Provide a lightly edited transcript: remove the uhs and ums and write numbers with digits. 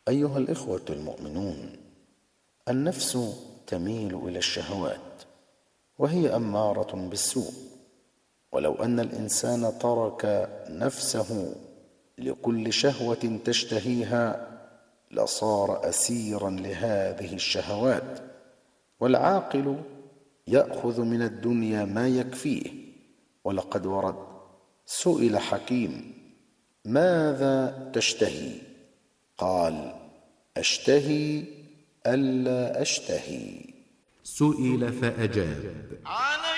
أيها الإخوة المؤمنون، النفس تميل إلى الشهوات، وهي أمارة بالسوء. ولو أن الإنسان ترك نفسه لكل شهوة تشتهيها لصار أسيرا لهذه الشهوات. والعاقل يأخذ من الدنيا ما يكفيه. ولقد ورد: سئل حكيم: ماذا تشتهي؟ قال: أشتهي ألا أشتهي. سئل فأجاب: